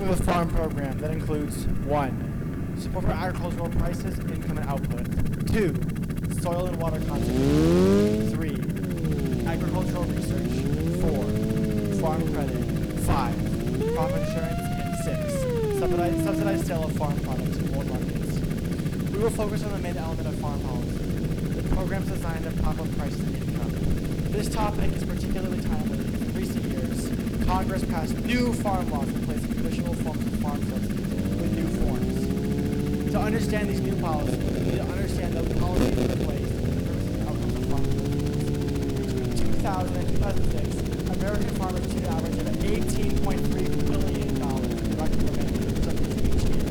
of a farm program that includes 1. Support for agricultural prices, income, and output. 2. Soil and water conservation. 3. Agricultural research. 4. Farm credit. 5. Crop insurance. And 6. Subsidized sale of farm products in world markets. We will focus on the main element of farm policy. The programs designed to prop up prices and income. This topic is particularly timely because in recent years, Congress passed new farm laws replacing traditional forms of farm subsidies with new forms. To understand these new policies, we need to understand the policies in place and the purposes and outcomes of farm policies. Between 2000 and 2006, American farmers achieved an average of $18.3 billion in direct revenue subsidies each year.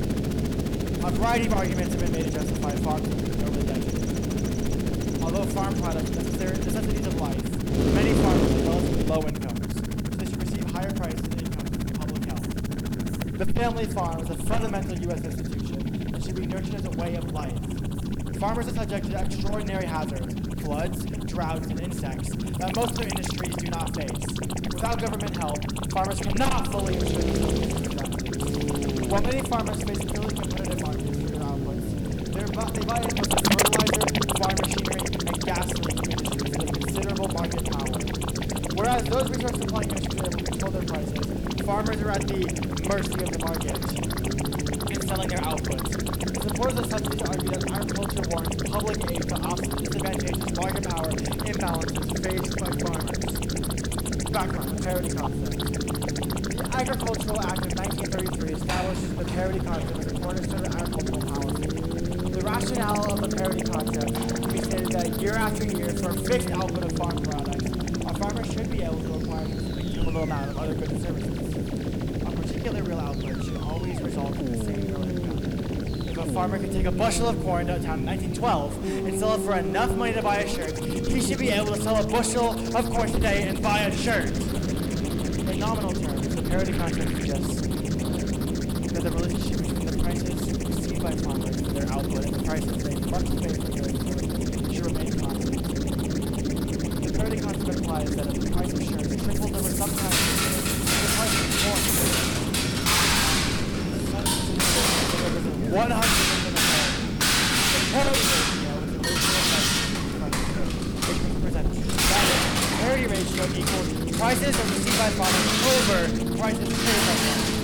A variety of arguments have been made to justify farm subsidies over the decades. Although farm products are necessities of life, many farmers are relatively low incomes, so they should receive higher prices and income from public health. The family farm is a fundamental U.S. institution and should be nurtured as a way of life. Farmers are subject to extraordinary hazards, floods, droughts, and insects that most other industries do not face. Without government help, farmers cannot fully ensure themselves against these tragedies. While many farmers face really competitive markets for their outputs, they buy inputs like fertilizer, farm machinery, and gasoline industries with considerable market power. Whereas those resource supplying industries are able to control their prices, farmers are at the mercy of the market in selling their outputs. The supporters of subsidies argue that agriculture warrants public aid to offset the disadvantageous market power imbalances faced by farmers. Background, the parity concept. The Agricultural Act of 1933 establishes the parity concept as a cornerstone of agricultural policy. The rationale of the parity concept can be stated that year after year, for a fixed output of farm products, a farmer should be able to acquire a cumulative amount of other goods and services. A particular real output should always result in the same real income. If a farmer can take a bushel of corn downtown in 1912 and sell it for enough money to buy a shirt, he should be able to sell a bushel of corn today and buy a shirt. In nominal terms, the parity concept suggests that the relationship between the prices received by farmers for their output and the prices they must pay for goods and services should remain constant. The parity concept implies that if the price of shirts triples over some time, the price of corn delivers 100% of the the parity ratio is the ratio of prices, which can be presented. That is, parity ratio equals prices that are received by farmers over prices paid by farmers.